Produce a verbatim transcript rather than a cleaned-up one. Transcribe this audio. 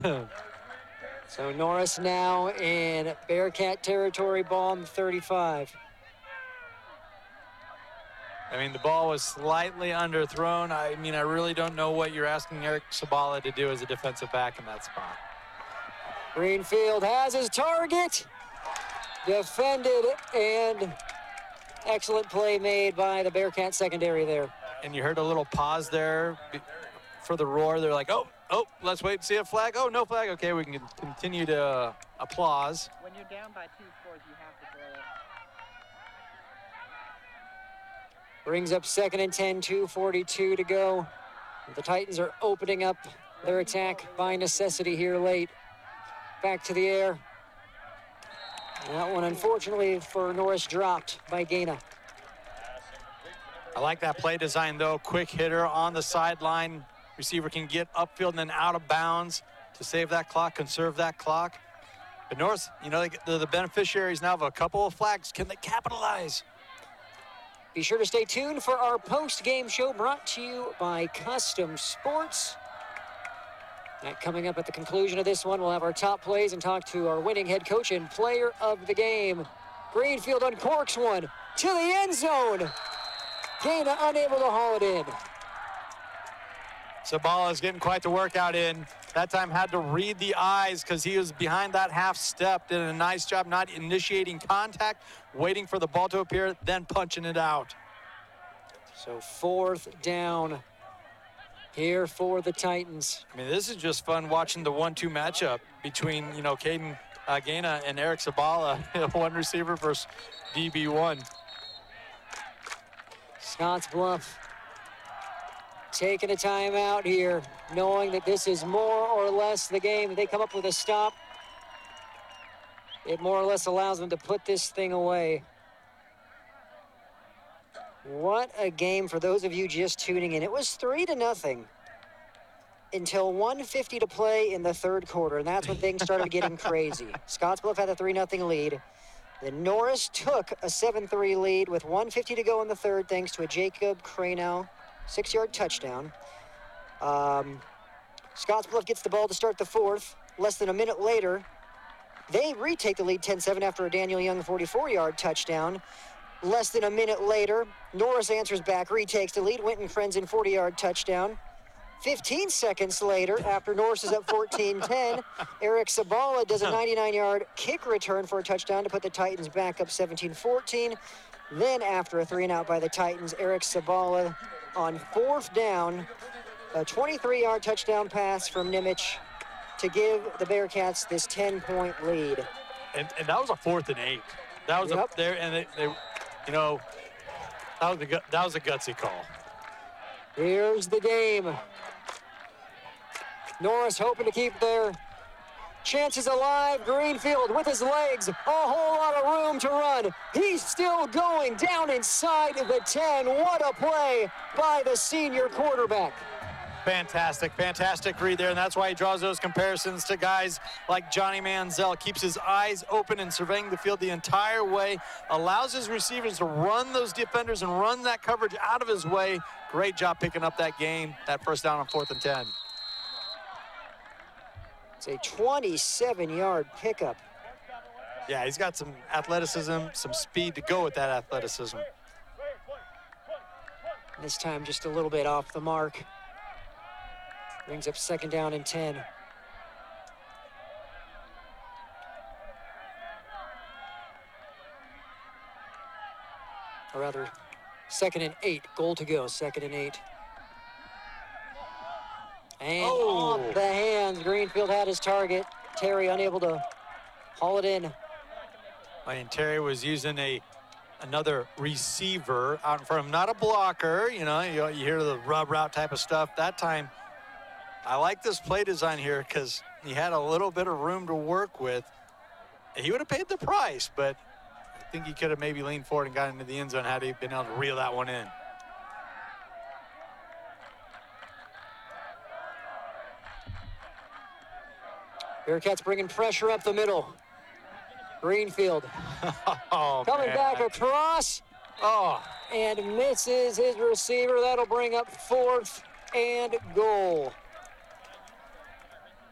So Norris now in Bearcat territory, ball on the thirty-five. I mean, the ball was slightly underthrown. I mean, I really don't know what you're asking Eric Sabala to do as a defensive back in that spot. Greenfield has his target. Defended, and excellent play made by the Bearcat secondary there. And you heard a little pause there for the roar. They're like, oh, oh, let's wait and see a flag. Oh, no flag. Okay, we can continue to uh, applause. When you're down by two scores, you have to throw it. Brings up second and ten, two forty-two to go. The Titans are opening up their attack by necessity here late. Back to the air. That one, unfortunately, for Norris, dropped by Gaina. I like that play design, though. Quick hitter on the sideline. Receiver can get upfield and then out of bounds to save that clock, conserve that clock. But Norris, you know, they're the beneficiaries now of a couple of flags. Can they capitalize? Be sure to stay tuned for our post-game show brought to you by Custom Sports. That coming up at the conclusion of this one, we'll have our top plays and talk to our winning head coach and player of the game. Greenfield uncorks one to the end zone. Gaina unable to haul it in. Sabala is getting quite the workout in. That time had to read the eyes because he was behind that half step. Did a nice job not initiating contact, waiting for the ball to appear, then punching it out. So fourth down here for the Titans. I mean, this is just fun watching the one two matchup between, you know, Caden uh, Gaina and Eric Sabala, one receiver versus D B one. Scottsbluff taking a timeout here, knowing that this is more or less the game. If they come up with a stop, it more or less allows them to put this thing away. What a game for those of you just tuning in. It was three to nothing until one fifty to play in the third quarter, and that's when things started getting crazy. Scottsbluff had a three nothing lead. Then Norris took a seven three lead with one fifty to go in the third, thanks to a Jacob Cranow six-yard touchdown. Um, Scottsbluff gets the ball to start the fourth. Less than a minute later, they retake the lead ten seven after a Daniel Young forty-four-yard touchdown. Less than a minute later, Norris answers back, retakes the lead. Winton Frenzen forty-yard touchdown. fifteen seconds later, after Norris is up fourteen ten, Eric Sabala does a ninety-nine-yard kick return for a touchdown to put the Titans back up seventeen fourteen. Then, after a three and out by the Titans, Eric Sabala on fourth down, a twenty-three-yard touchdown pass from Nimich to give the Bearcats this ten-point lead. And, and that was a fourth and eight. That was Yep. up there, and they, they, you know, that was a gu- that was a gutsy call. Here's the game. Norris hoping to keep their chances alive. Greenfield with his legs, a whole lot of room to run. He's still going down inside the ten. What a play by the senior quarterback. Fantastic, fantastic read there, and that's why he draws those comparisons to guys like Johnny Manziel. Keeps his eyes open and surveying the field the entire way, allows his receivers to run those defenders and run that coverage out of his way. Great job picking up that game, that first down on fourth and ten. It's a twenty-seven-yard pickup. Yeah, he's got some athleticism, some speed to go with that athleticism. This time just a little bit off the mark. Brings up second down and ten. Or rather, second and eight. Goal to go, second and eight. And Oh. off the hands, Greenfield had his target. Terry unable to haul it in. And Terry was using a another receiver out in front of him, not a blocker. You know, you, you hear the rub route type of stuff. That time, I like this play design here because he had a little bit of room to work with. He would have paid the price, but I think he could have maybe leaned forward and got into the end zone had he been able to reel that one in. Bearcats bringing pressure up the middle. Greenfield oh, coming man. back across Oh, and misses his receiver. That'll bring up fourth and goal.